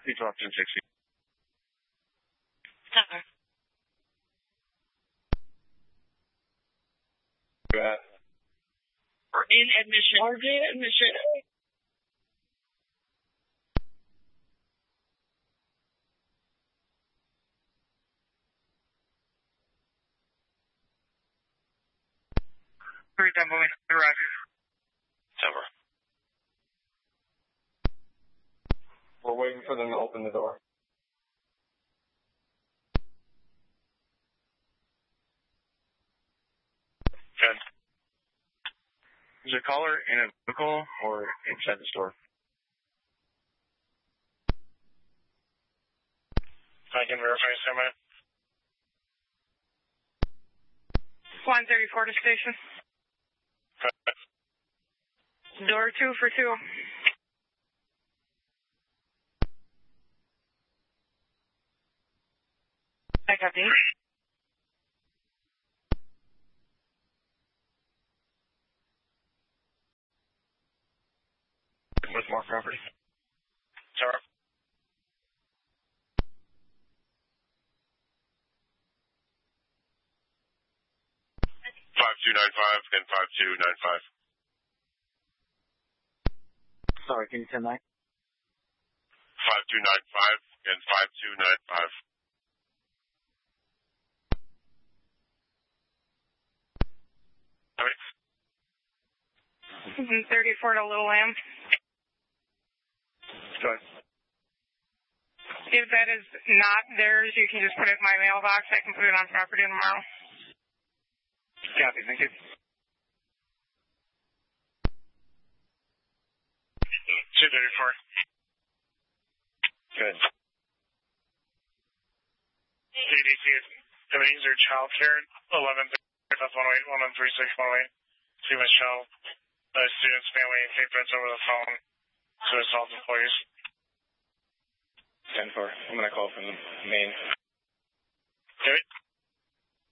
Please drop 1060. Tower. We're in admission. RJ admission. Three Temple, Roger. Tower. We're waiting for them to open the door. Good. Is a caller in a vehicle or inside the store? I can verify, sir. 134 to station. Door 2 for 2. I copy. With more property. Tower. And 5295. Sorry, can you send that? 5295 and 5295. Alright. 34 to Little Lamb. Go ahead. If that is not theirs, you can just put it in my mailbox. I can put it on property tomorrow. Copy, thank you. 234. Good. CDC doing your child care 11 that's 108 13618. See Michelle, the student's family patrons over the phone to assault employees. 10-4. I'm going to call from the main.